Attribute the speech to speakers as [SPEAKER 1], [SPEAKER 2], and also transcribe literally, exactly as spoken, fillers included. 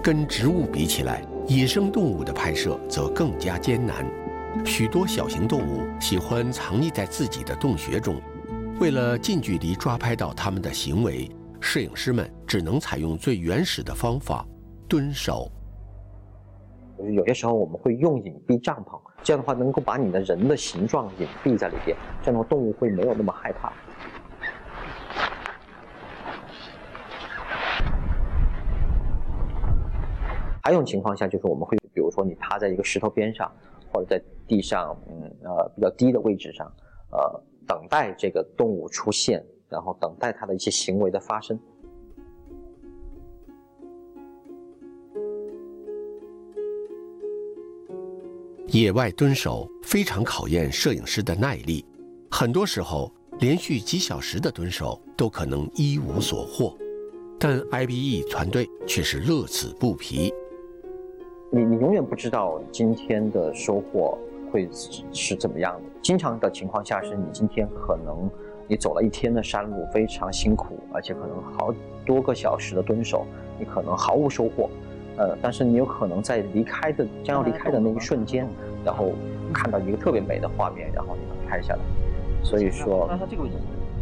[SPEAKER 1] 跟植物比起来，野生动物的拍摄则更加艰难。许多小型动物喜欢藏匿在自己的洞穴中，为了近距离抓拍到它们的行为，摄影师们只能采用最原始的方法——蹲守。
[SPEAKER 2] 就是有些时候我们会用隐蔽帐篷，这样的话能够把你的人的形状隐蔽在里边，这样的话动物会没有那么害怕。还有一种情况下，就是我们会，比如说你趴在一个石头边上，或者在地上，嗯呃比较低的位置上，呃等待这个动物出现，然后等待它的一些行为的发生。
[SPEAKER 1] 野外蹲守非常考验摄影师的耐力，很多时候连续几小时的蹲守都可能一无所获，但 I B E 团队却是乐此不疲。
[SPEAKER 2] 你你永远不知道今天的收获会是怎么样的。经常的情况下是你今天可能你走了一天的山路，非常辛苦，而且可能好多个小时的蹲守，你可能毫无收获。呃，但是你有可能在离开的将要离开的那一瞬间，然后看到一个特别美的画面，然后你能拍下来。所以说，
[SPEAKER 3] 那它这个